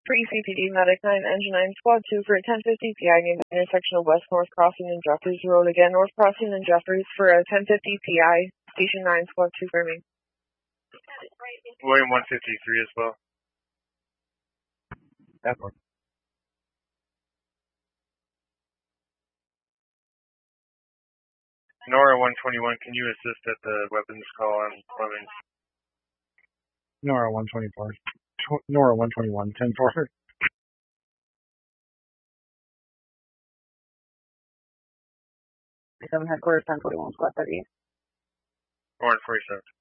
Free CPD, Medic 9, Engine 9, Squad 2 for a 1050 PI near the intersection of West North Crossing and Jeffries Road. Again, North Crossing and Jeffries for a 1050 PI, Station 9, Squad 2 for me. William 153 as well. That works. Nora 121, can you assist at the weapons call on Fleming? Nora 124. Nora 121, 10-4. Headquarters 1041, Squad 38. 147.